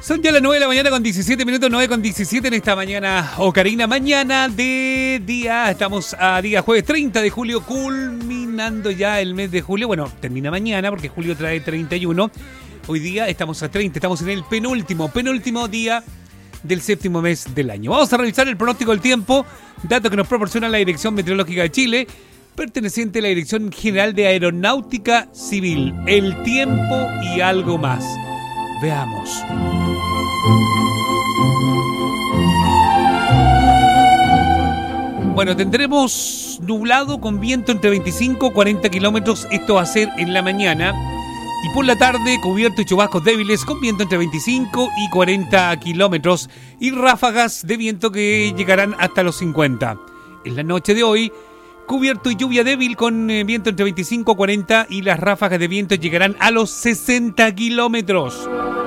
Son ya las 9 de la mañana con 17 minutos, 9 con 17 en esta mañana Ocarina, mañana de día, estamos a día jueves 30 de julio, culminando ya el mes de julio, bueno, termina mañana porque julio trae 31, hoy día estamos a 30, estamos en el penúltimo día del séptimo mes del año. Vamos a revisar el pronóstico del tiempo, dato que nos proporciona la Dirección Meteorológica de Chile, perteneciente a la Dirección General de Aeronáutica Civil, el tiempo y algo más. Veamos. Bueno, tendremos nublado con viento entre 25 y 40 kilómetros. Esto va a ser en la mañana. Y por la tarde, cubierto y chubascos débiles con viento entre 25 y 40 kilómetros. Y ráfagas de viento que llegarán hasta los 50. En la noche de hoy, cubierto y lluvia débil con viento entre 25 y 40. Y las ráfagas de viento llegarán a los 60 kilómetros.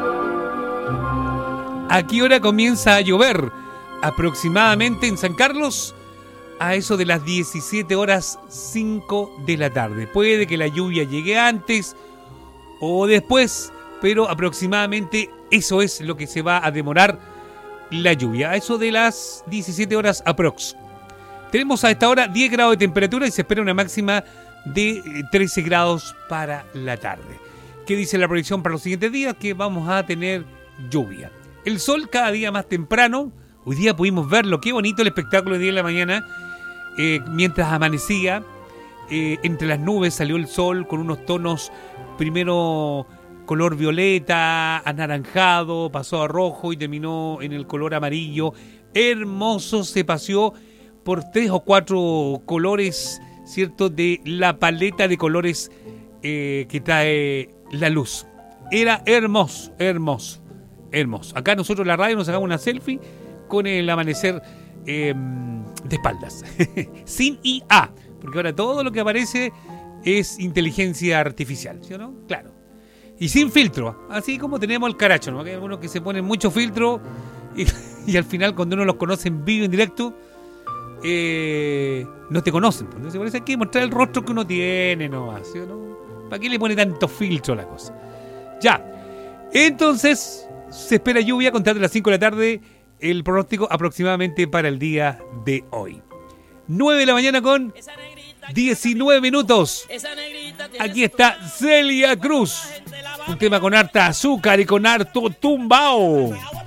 ¿A qué hora comienza a llover? Aproximadamente en San Carlos a eso de las 17 horas 5 de la tarde. Puede que la lluvia llegue antes o después, pero aproximadamente eso es lo que se va a demorar la lluvia. A eso de las 17 horas aprox. Tenemos a esta hora 10 grados de temperatura y se espera una máxima de 13 grados para la tarde. ¿Qué dice la proyección para los siguientes días? Que vamos a tener lluvia. El sol cada día más temprano. Hoy día pudimos verlo. Qué bonito el espectáculo de día en la mañana. Mientras amanecía, entre las nubes salió el sol con unos tonos, primero color violeta, anaranjado, pasó a rojo y terminó en el color amarillo. Hermoso, se paseó por 3 o 4 colores, ¿cierto? De la paleta de colores que trae la luz. Era hermoso, hermoso. Hermoso. Acá nosotros en la radio nos sacamos una selfie con el amanecer de espaldas. Sin IA. Porque ahora todo lo que aparece es inteligencia artificial, ¿sí o no? Claro. Y sin filtro. Así como tenemos el caracho, ¿no? Hay algunos que se ponen mucho filtro y al final cuando uno los conoce en vivo, en directo, no te conocen. Entonces por eso hay que mostrar el rostro que uno tiene nomás, ¿sí o no? ¿Para qué le pone tanto filtro a la cosa? Ya. Entonces se espera lluvia con tarde a las 5 de la tarde. El pronóstico aproximadamente para el día de hoy. 9 de la mañana con 19 minutos. Aquí está Celia Cruz. Un tema con harta azúcar y con harto tumbao.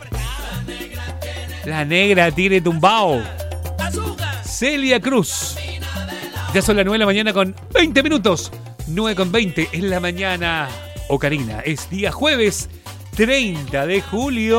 La negra tiene tumbao. Celia Cruz. Ya son las 9 de la mañana con 20 minutos. 9 con 20 en la mañana. Ocarina, es día jueves 30 de julio.